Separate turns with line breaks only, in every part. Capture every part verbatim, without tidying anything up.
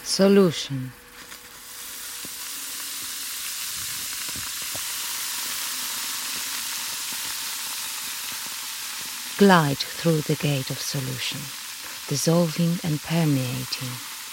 Solution. Glide through the gate of solution, dissolving and permeating.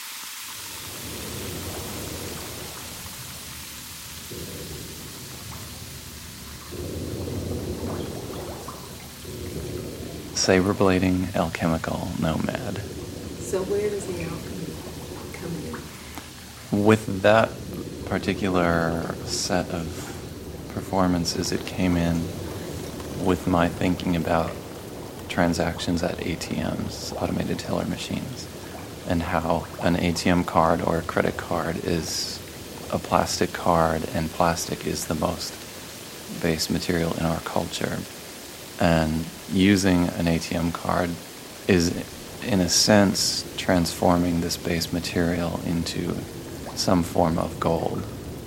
Saber-blading alchemical nomad.
So where does the alchemy come in?
With that particular set of performances, it came in with my thinking about transactions at A T Ms, automated teller machines, and how an A T M card or a credit card is a plastic card, and plastic is the most base material in our culture. And using an A T M card is, in a sense, transforming this base material into some form of gold.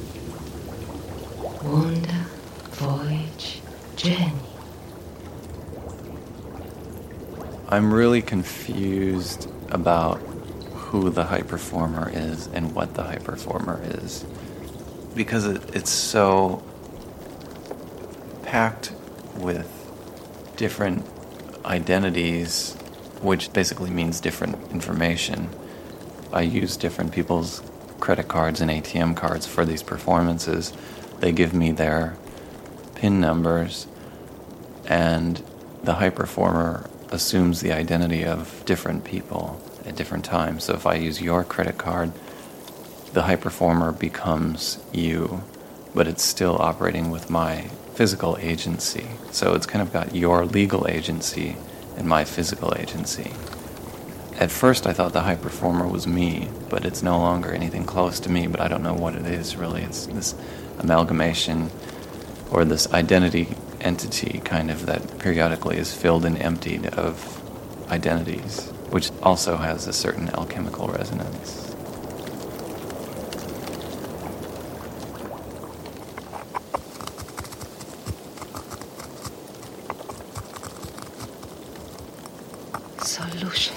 Wander, voyage, journey.
I'm really confused about who the high performer is and what the high performer is, because it, it's so packed with different identities, which basically means different information. I use different people's credit cards and A T M cards for these performances. They give me their PIN numbers, and the high performer assumes the identity of different people at different times. So if I use your credit card, the high performer becomes you, but it's still operating with my physical agency. So it's kind of got your legal agency and my physical agency. At first I thought the high performer was me, but it's no longer anything close to me, but I don't know what it is really. It's this amalgamation or this identity entity kind of that periodically is filled and emptied of identities, which also has a certain alchemical resonance.
Solution.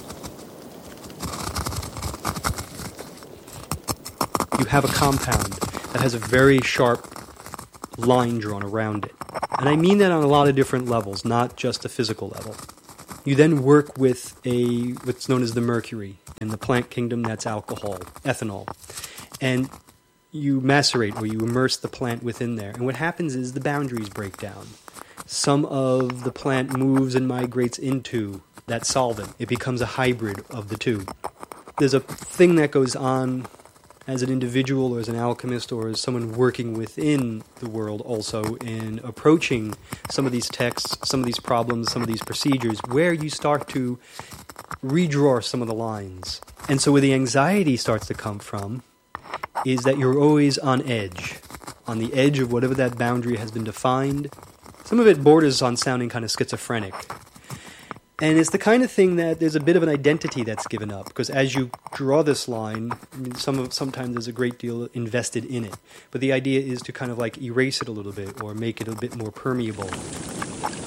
You have a compound that has a very sharp line drawn around it. And I mean that on a lot of different levels, not just a physical level. You then work with a what's known as the mercury. In the plant kingdom, that's alcohol, ethanol. And you macerate, or you immerse the plant within there. And what happens is the boundaries break down. Some of the plant moves and migrates into that solvent. It becomes a hybrid of the two. There's a thing that goes on as an individual or as an alchemist or as someone working within the world also in approaching some of these texts, some of these problems, some of these procedures, where you start to redraw some of the lines. And so where the anxiety starts to come from is that you're always on edge, on the edge of whatever that boundary has been defined. Some of it borders on sounding kind of schizophrenic. And it's the kind of thing that there's a bit of an identity that's given up, because as you draw this line, I mean, some of, sometimes there's a great deal invested in it. But the idea is to kind of like erase it a little bit or make it a bit more permeable.